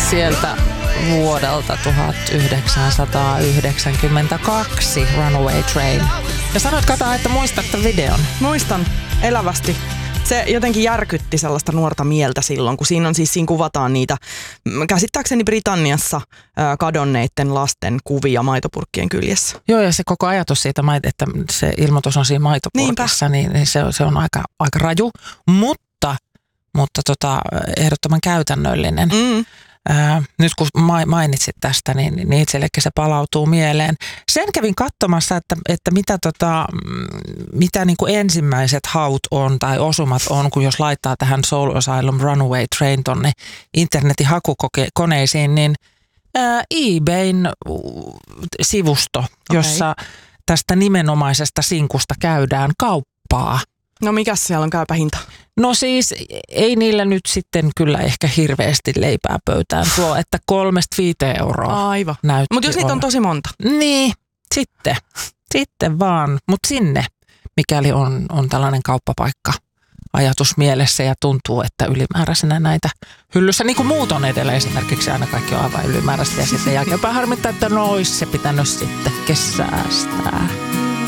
sieltä vuodelta 1992 Runaway Train. Ja sanoit Kata, että muistat tämän videon. Muistan elävästi. Se jotenkin järkytti sellaista nuorta mieltä silloin, kun siinä kuvataan niitä käsittääkseni Britanniassa kadonneiden lasten kuvia maitopurkkien kyljessä. Joo, ja se koko ajatus siitä, että se ilmoitus on siinä maitopurkissa, niin se on aika raju, mutta ehdottoman käytännöllinen. Nyt kun mainitsit tästä, niin itsellekin se palautuu mieleen. Sen kävin katsomassa, että mitä niin kuin ensimmäiset haut on tai osumat on, kun jos laittaa tähän Soul Asylum Runaway Train tonne internetin hakukoneisiin, niin eBayn sivusto, jossa tästä nimenomaisesta sinkusta käydään kauppaa. No mikäs siellä on käypä hinta? No siis ei niillä nyt sitten kyllä ehkä hirveästi leipää pöytään tuo, että 3-5 euroa. Aivan. Mutta jos niitä on tosi monta. Niin, sitten vaan. Mutta sinne, mikäli on tällainen kauppapaikka ajatus mielessä ja tuntuu, että ylimääräisenä näitä hyllyssä, niin kuin muut on edellä esimerkiksi, aina kaikki on aivan ylimääräistä ja sitten jälkeenpäin harmittaa, että no olisi se pitänyt sitten säästää.